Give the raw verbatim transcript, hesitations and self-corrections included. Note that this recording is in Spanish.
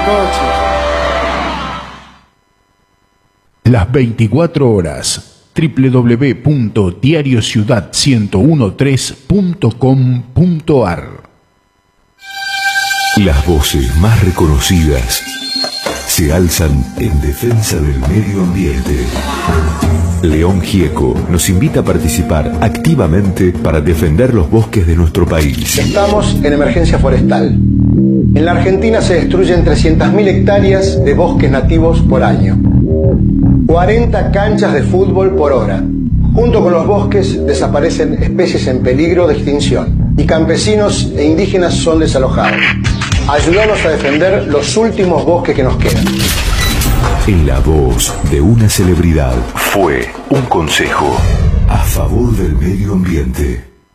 coche. Las veinticuatro horas. doble u doble u doble u punto diario ciudad ciento trece punto com punto ar. Las voces más reconocidas se alzan en defensa del medio ambiente. León Gieco nos invita a participar activamente para defender los bosques de nuestro país. Estamos en emergencia forestal. En la Argentina se destruyen trescientas mil hectáreas de bosques nativos por año. cuarenta canchas de fútbol por hora. Junto con los bosques desaparecen especies en peligro de extinción y campesinos e indígenas son desalojados. Ayúdanos a defender los últimos bosques que nos quedan. En la voz de una celebridad fue un consejo a favor del medio ambiente.